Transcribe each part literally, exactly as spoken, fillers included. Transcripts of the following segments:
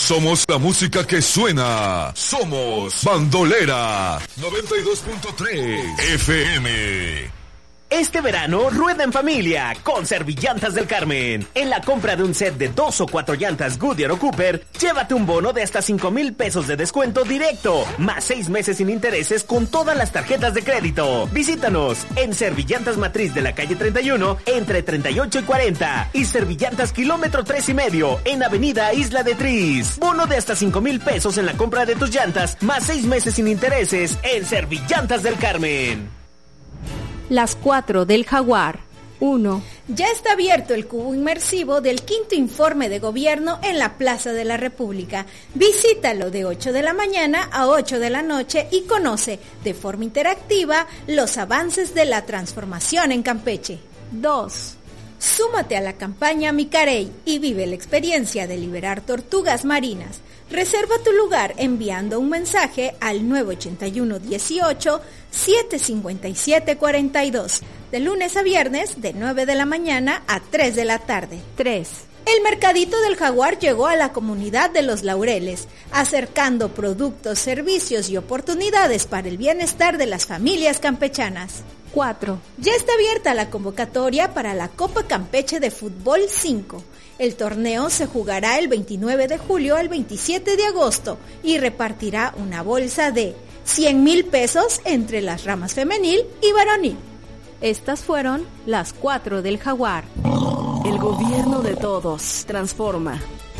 Somos la música que suena. Somos Bandolera noventa y dos punto tres F M. Este verano, rueda en familia con Servillantas del Carmen. En la compra de un set de dos o cuatro llantas Goodyear o Cooper, llévate un bono de hasta cinco mil pesos de descuento directo, más seis meses sin intereses con todas las tarjetas de crédito. Visítanos en Servillantas Matriz de la calle treinta y uno, entre treinta y ocho y cuarenta, y Servillantas Kilómetro tres y medio, en Avenida Isla de Tris. Bono de hasta cinco mil pesos en la compra de tus llantas, más seis meses sin intereses en Servillantas del Carmen. Las cuatro del Jaguar. uno. Ya está abierto el cubo inmersivo del quinto informe de gobierno en la Plaza de la República. Visítalo de ocho de la mañana a ocho de la noche y conoce de forma interactiva los avances de la transformación en Campeche. dos. Súmate a la campaña Micarey y vive la experiencia de liberar tortugas marinas. Reserva tu lugar enviando un mensaje al nueve ochenta y uno dieciocho siete cincuenta y siete cuarenta y dos, de lunes a viernes de nueve de la mañana a tres de la tarde. tres. El Mercadito del Jaguar llegó a la comunidad de Los Laureles, acercando productos, servicios y oportunidades para el bienestar de las familias campechanas. cuatro. Ya está abierta la convocatoria para la Copa Campeche de Fútbol cinco. El torneo se jugará el veintinueve de julio al veintisiete de agosto y repartirá una bolsa de cien mil pesos entre las ramas femenil y varonil. Estas fueron las cuatro del Jaguar. El gobierno de todos transforma.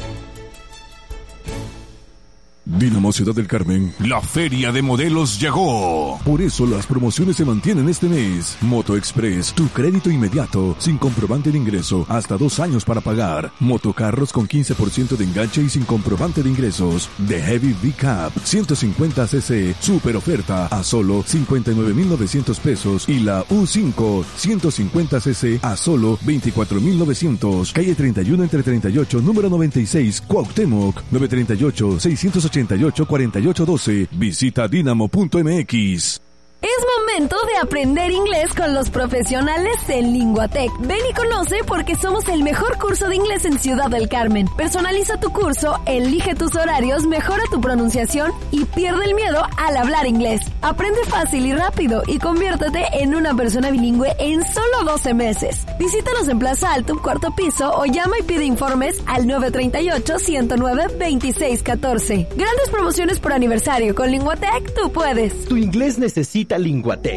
Dinamo Ciudad del Carmen, la feria de modelos llegó. Por eso las promociones se mantienen este mes. Moto Express, tu crédito inmediato, sin comprobante de ingreso, hasta dos años para pagar. Motocarros con quince por ciento de enganche y sin comprobante de ingresos. The Heavy V-Cap, ciento cincuenta cc, super oferta a solo cincuenta y nueve mil novecientos pesos. Y la U cinco, ciento cincuenta cc a solo veinticuatro mil novecientos. Calle treinta y uno entre treinta y ocho, número noventa y seis, Cuauhtémoc, nueve tres ocho, seis ocho ocho, cuatro ocho uno dos. Visita dinamo punto m x. Es momento de aprender inglés con los profesionales en Linguatec. Ven y conoce porque somos el mejor curso de inglés en Ciudad del Carmen. Personaliza tu curso, elige tus horarios, mejora tu pronunciación y pierde el miedo al hablar inglés. Aprende fácil y rápido y conviértete en una persona bilingüe en solo doce meses. Visítanos en Plaza Altum, cuarto piso, o llama y pide informes al nueve tres ocho, uno cero nueve, dos seis uno cuatro. Grandes promociones por aniversario. Con Linguatec, tú puedes. Tu inglés necesita Linguatec.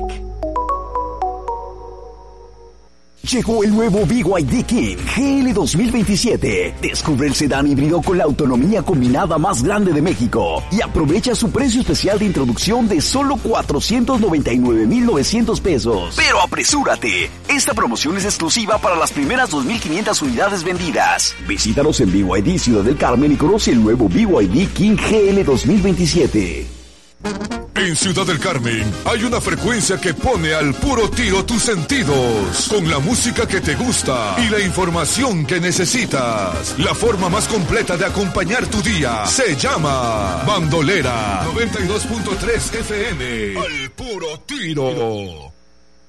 Llegó el nuevo B Y D King G L dos mil veintisiete. Descubre el sedán híbrido con la autonomía combinada más grande de México y aprovecha su precio especial de introducción de solo cuatrocientos noventa y nueve mil novecientos pesos. Pero apresúrate, esta promoción es exclusiva para las primeras dos mil quinientas unidades vendidas. Visítanos en B Y D Ciudad del Carmen y conoce el nuevo B Y D King G L dos mil veintisiete. En Ciudad del Carmen hay una frecuencia que pone al puro tiro tus sentidos, con la música que te gusta y la información que necesitas. La forma más completa de acompañar tu día se llama Bandolera noventa y dos punto tres F M. Al puro tiro.